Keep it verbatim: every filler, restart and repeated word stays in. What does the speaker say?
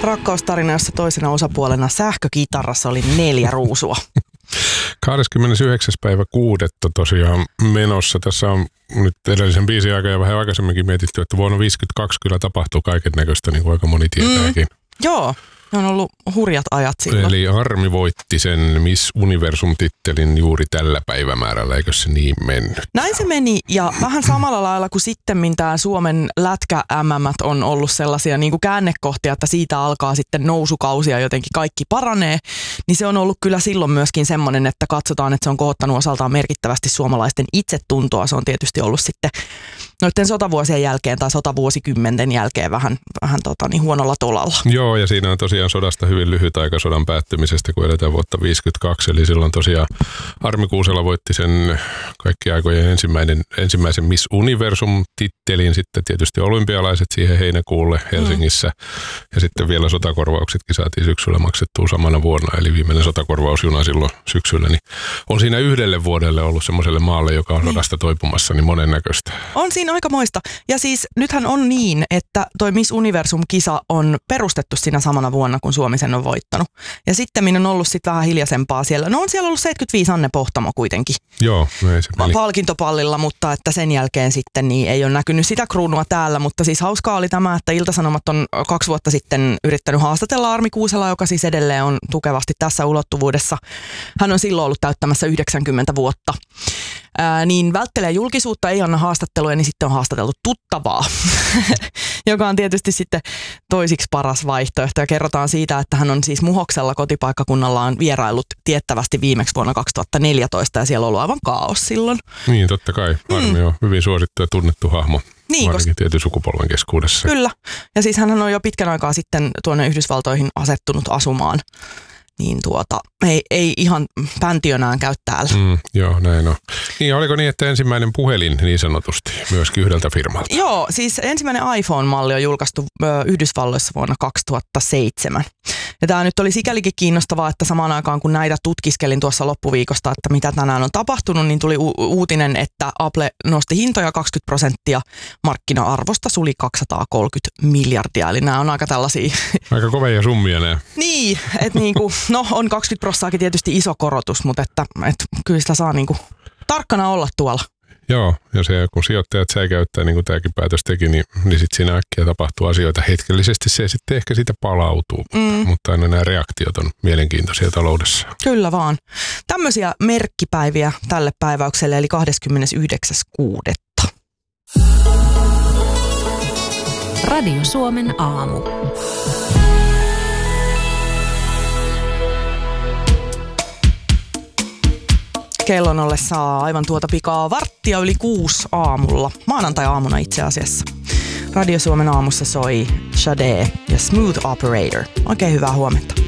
Rakkaustarina, jossa toisena osapuolena sähkökitarassa oli neljä ruusua. kahdeskymmenesyhdeksäs päivä kuudetta tosiaan menossa. Tässä on nyt edellisen biisin aika ja vähän aikaisemminkin mietitty, että vuonna viisikymmentäkaksi kyllä tapahtuu kaiken näköistä, niin kuin aika moni tietääkin. Mm, joo. On ollut hurjat ajat silloin. Eli Armi voitti sen Miss Universum-tittelin juuri tällä päivämäärällä, eikö se niin mennyt? Näin se meni, ja vähän samalla lailla kuin sittemmin tämä Suomen lätkä-M M:t on ollut sellaisia niin kuin käännekohtia, että siitä alkaa sitten nousukausia, jotenkin kaikki paranee, niin se on ollut kyllä silloin myöskin semmoinen, että katsotaan, että se on kohottanut osaltaan merkittävästi suomalaisten itsetuntoa. Se on tietysti ollut sitten noiden sotavuosien jälkeen tai sotavuosikymmenten jälkeen vähän, vähän tota, niin huonolla tolalla. Joo, ja siinä on tosiaan sodasta hyvin lyhyt aika sodan päättymisestä, kun eletään vuotta viisikymmentäkaksi. Eli silloin tosiaan Armi Kuusela voitti sen kaikki aikojen ensimmäinen, ensimmäisen Miss Universum-tittelin. Sitten tietysti olympialaiset siihen heinäkuulle Helsingissä. Mm. Ja sitten vielä sotakorvauksetkin saatiin syksyllä maksettua samana vuonna. Eli viimeinen sotakorvausjuna silloin syksyllä. Niin on siinä yhdelle vuodelle ollut semmoiselle maalle, joka on sodasta toipumassa, niin monennäköistä. On siinä aikamoista. Ja siis nythän on niin, että toi Miss Universum-kisa on perustettu siinä samana vuonna, kun Suomi sen on voittanut. Ja sitten minä on ollut sitten vähän hiljaisempaa siellä. No on siellä ollut seitsemänkymmentäviisi Anne Pohtamo kuitenkin. Joo, ei se peli. Palkintopallilla, mutta että sen jälkeen sitten niin ei ole näkynyt sitä kruunua täällä. Mutta siis hauskaa oli tämä, että Ilta-Sanomat on kaksi vuotta sitten yrittänyt haastatella Armi Kuuselaa, joka siis edelleen on tukevasti tässä ulottuvuudessa. Hän on silloin ollut täyttämässä yhdeksänkymmentä vuotta. Ää, niin välttelee julkisuutta, ei anna haastatteluja, niin sitten on haastateltu tuttavaa, joka on tietysti sitten toisiksi paras vaihtoehto. Ja kerrotaan siitä, että hän on siis Muhoksella kotipaikkakunnallaan vierailut tiettävästi viimeksi vuonna kaksituhattaneljätoista ja siellä on ollut aivan kaos silloin. Niin, totta kai. Armi mm. on hyvin suosittu ja tunnettu hahmo. Niin, varsinkin tietyn sukupolven keskuudessa. Kyllä. Ja siis hän on jo pitkän aikaa sitten tuonne Yhdysvaltoihin asettunut asumaan. Niin tuota, ei, ei ihan päntiönään käy täällä. Mm, joo, näin on. Niin, oliko niin, että ensimmäinen puhelin niin sanotusti myöskin yhdeltä firmalta? Joo, siis ensimmäinen iPhone-malli on julkaistu ö, Yhdysvalloissa vuonna kaksituhattaseitsemän. Ja tämä nyt oli sikälikin kiinnostavaa, että samaan aikaan kun näitä tutkiskelin tuossa loppuviikosta, että mitä tänään on tapahtunut, niin tuli u- uutinen, että Apple nosti hintoja kaksikymmentä prosenttia markkina-arvosta, suli kaksisataakolmekymmentä miljardia. Eli nämä on aika tällaisia... Aika kovia summia nämä. Niin, että niinku, no on kaksikymmentä prossaakin tietysti iso korotus, mutta että, että kyllä sitä saa niinku tarkkana olla tuolla. Joo, ja se kun sijoittajat säikäyttää, niin kuin tämäkin päätös teki, niin, niin sitten siinä äkkiä tapahtuu asioita. Hetkellisesti se sitten ehkä siitä palautuu, mm. mutta, mutta aina nämä reaktiot on mielenkiintoisia taloudessa. Kyllä vaan. Tämmöisiä merkkipäiviä tälle päiväykselle, eli kahdeskymmenesyhdeksäs kuudetta Radio Suomen aamu. Kellon ollessa aivan tuota pikaa varttia yli kuusi aamulla, maanantai-aamuna itse asiassa. Radio Suomen aamussa soi Sade ja Smooth Operator. Oikein hyvää huomenta.